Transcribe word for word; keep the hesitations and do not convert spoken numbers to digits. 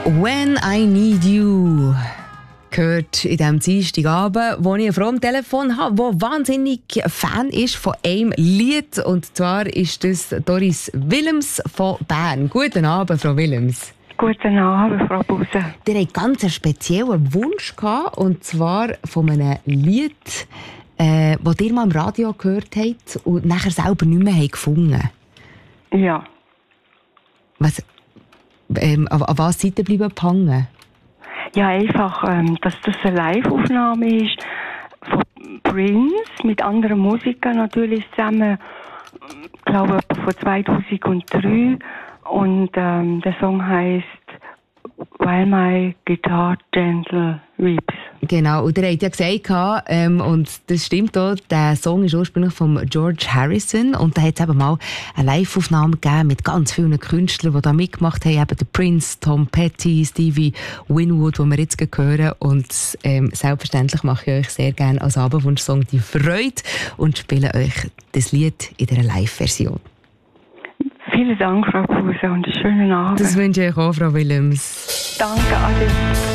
«When I Need You» gehört in diesem Dienstagabend, wo ich eine Frau am Telefon habe, die wahnsinnig Fan ist von einem Lied. Und zwar ist das Doris Willems von Bern. Guten Abend, Frau Willems. Guten Abend, Frau Buse. Ihr hattet ganz einen speziellen Wunsch gehabt, und zwar von einem Lied, äh, das ihr mal im Radio gehört habt und nachher selber nicht mehr habt gefunden. Ja. Was, ähm, an, an was seid ihr bleiben gehangen? Ja, einfach, ähm, dass das eine Live-Aufnahme ist von Prince mit anderen Musikern natürlich zusammen. Ich glaube, von zweitausenddrei. Und ähm, der Song heißt «While My Guitar Gentle Weeps». Genau, und ihr habt ja gesagt, ähm, und das stimmt auch, der Song ist ursprünglich von George Harrison, und da hat es eben mal eine Live-Aufnahme gegeben mit ganz vielen Künstlern, die da mitgemacht haben, eben der Prince, Tom Petty, Stevie Winwood, den wir jetzt hören. Und ähm, selbstverständlich mache ich euch sehr gerne als Abendwunsch-Song die Freude und spiele euch das Lied in dieser Live-Version. Vielen Dank, Frau Buse, und einen schönen Abend. Das wünsche ich euch auch, Frau Willems. Danke, Ade.